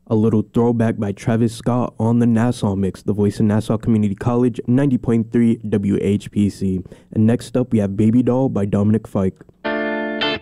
A little throwback by Travis Scott on the Nassau Mix, the voice of Nassau Community College, 90.3 WHPC. And next up, we have Baby Doll by Dominic Fike.